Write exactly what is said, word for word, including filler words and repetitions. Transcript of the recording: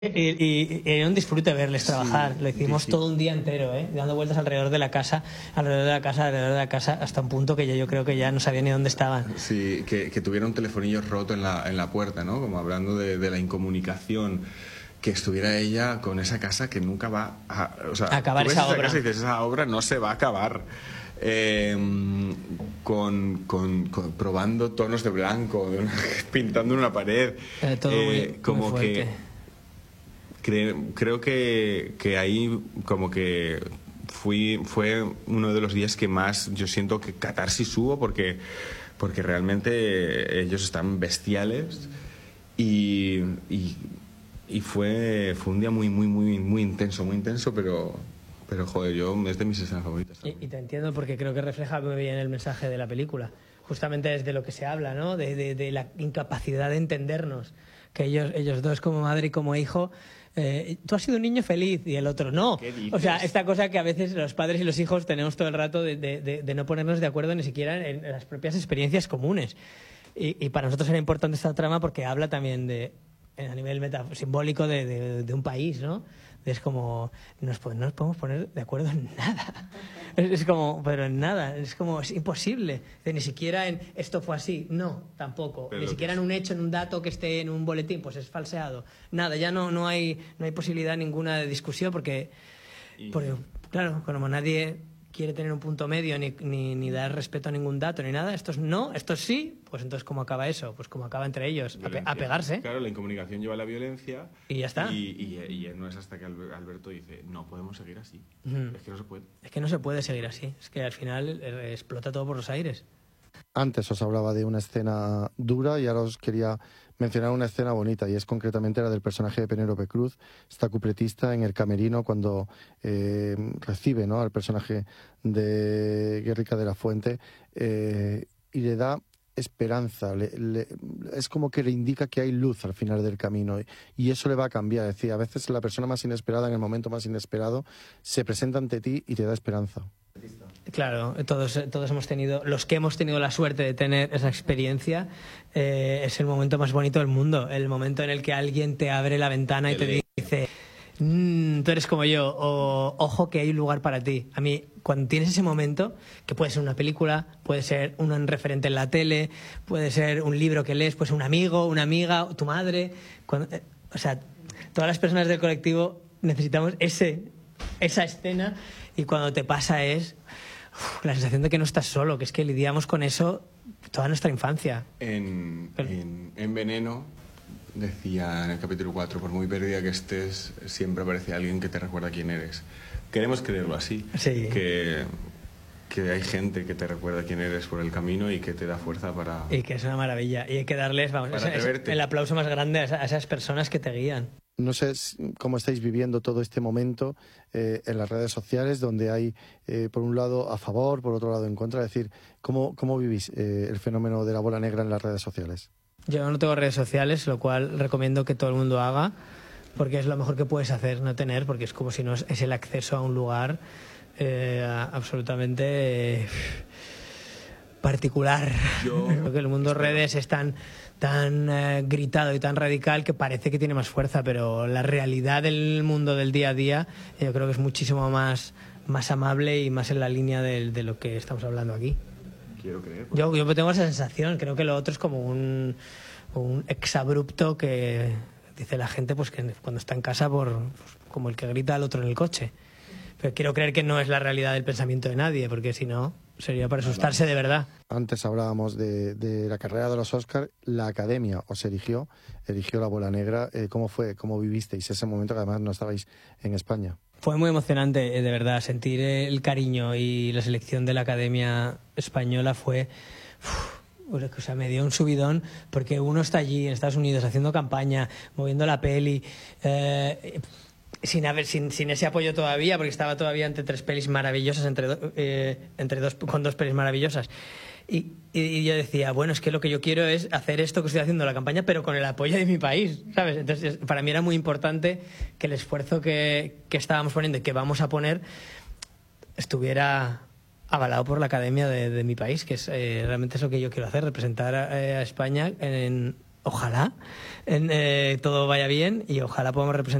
Y, y, y era un disfrute verles trabajar. Sí, lo hicimos sí, sí. todo un día entero, ¿eh? Dando vueltas alrededor de la casa, alrededor de la casa, alrededor de la casa, hasta un punto que ya yo creo que ya no sabía ni dónde estaban. Sí, que, que tuviera un telefonillo roto en la, en la puerta, ¿no? Como hablando de, de la incomunicación. Que estuviera ella con esa casa que nunca va a... O sea, acabar esa, esa obra. Casa y dices, esa obra no se va a acabar. Eh, con, con, con probando tonos de blanco, de una, pintando una pared. Eh, todo eh, muy, como muy que cre, creo que, que ahí como que fui, fue uno de los días que más yo siento que catarsis hubo, porque, porque realmente ellos están bestiales y, y, y fue, fue un día muy, muy, muy, muy intenso, muy intenso, pero... Pero, joder, yo es de mis escenas favoritas. Y, y te entiendo porque creo que refleja muy bien el mensaje de la película. Justamente es de lo que se habla, ¿no? De, de, de la incapacidad de entendernos. Que ellos, ellos dos, como madre y como hijo, eh, tú has sido un niño feliz y el otro no. O sea, esta cosa que a veces los padres y los hijos tenemos todo el rato de, de, de, de no ponernos de acuerdo ni siquiera en, en las propias experiencias comunes. Y, y para nosotros era importante esta trama porque habla también de, a nivel meta, simbólico de, de, de un país, ¿no? Es como, no nos, no nos podemos poner de acuerdo en nada. Es, es como, pero en nada. Es como, es imposible. De, ni siquiera en esto fue así. No, tampoco. Pero ni siquiera es... en un hecho, en un dato que esté en un boletín, pues es falseado. Nada, ya no, no, hay, no hay posibilidad ninguna de discusión porque, y... porque, claro, como nadie quiere tener un punto medio ni, ni, ni dar respeto a ningún dato ni nada, estos no, estos sí, pues entonces ¿cómo acaba eso? Pues como acaba entre ellos, a, pe a pegarse. Claro, la incomunicación lleva a la violencia y ya está. Y, y, y no es hasta que Alberto dice, no podemos seguir así, mm. es que no se puede. Es que no se puede seguir así, es que al final eh, explota todo por los aires. Antes os hablaba de una escena dura y ahora os quería mencionar una escena bonita, y es concretamente la del personaje de Penélope Cruz, esta cupletista en el camerino cuando eh, recibe, ¿no?, al personaje de Guerrica de la Fuente eh, y le da esperanza, le, le, es como que le indica que hay luz al final del camino y, y eso le va a cambiar. Es decir, a veces la persona más inesperada en el momento más inesperado se presenta ante ti y te da esperanza. Claro, todos, todos hemos tenido, los que hemos tenido la suerte de tener esa experiencia, eh, es el momento más bonito del mundo, el momento en el que alguien te abre la ventana y te dice, mmm, tú eres como yo, o ojo que hay un lugar para ti. A mí, cuando tienes ese momento, que puede ser una película, puede ser un referente en la tele, puede ser un libro que lees, puede ser un amigo, una amiga, tu madre, cuando, eh, o sea, todas las personas del colectivo necesitamos ese, esa escena, y cuando te pasa es uf, la sensación de que no estás solo, que es que lidiamos con eso toda nuestra infancia. En, Pero... en, en Veneno decía en el capítulo cuatro, por muy perdida que estés, siempre aparece alguien que te recuerda quién eres. Queremos creerlo así, sí. que, que hay gente que te recuerda quién eres por el camino y que te da fuerza para... Y que es una maravilla, y hay que darles, vamos, esa, es el aplauso más grande a, esa, a esas personas que te guían. No sé cómo estáis viviendo todo este momento eh, en las redes sociales, donde hay, eh, por un lado, a favor, por otro lado, en contra. Es decir, ¿cómo, cómo vivís eh, el fenómeno de la bola negra en las redes sociales? Yo no tengo redes sociales, lo cual recomiendo que todo el mundo haga, porque es lo mejor que puedes hacer, no tener, porque es como si no es, es el acceso a un lugar eh, absolutamente eh, particular. Yo, porque el mundo espero. redes es tan... tan eh, gritado y tan radical que parece que tiene más fuerza, pero la realidad del mundo del día a día yo creo que es muchísimo más, más amable y más en la línea de, de lo que estamos hablando aquí. Quiero creer. Yo, yo tengo esa sensación, creo que lo otro es como un, un exabrupto que dice la gente pues que cuando está en casa por, pues, como el que grita al otro en el coche. Pero quiero creer que no es la realidad del pensamiento de nadie, porque si no sería para asustarse de verdad. Antes hablábamos de, de la carrera de los Oscars. La Academia os eligió, eligió la bola negra. Eh, ¿Cómo fue? ¿Cómo vivisteis ese momento, que además no estabais en España? Fue muy emocionante, de verdad. Sentir el cariño y la selección de la Academia Española fue... Uf, o sea, me dio un subidón, porque uno está allí en Estados Unidos haciendo campaña, moviendo la peli... Eh, Sin, haber, sin, sin ese apoyo todavía, porque estaba todavía entre tres pelis maravillosas, entre, do, eh, entre dos, con dos pelis maravillosas. Y, y, y yo decía, bueno, es que lo que yo quiero es hacer esto que estoy haciendo, la campaña, pero con el apoyo de mi país, ¿sabes? Entonces, para mí era muy importante que el esfuerzo que, que estábamos poniendo y que vamos a poner estuviera avalado por la Academia de, de mi país, que es eh, realmente es lo que yo quiero hacer, representar a, a España en, ojalá en, eh, todo vaya bien y ojalá podamos representar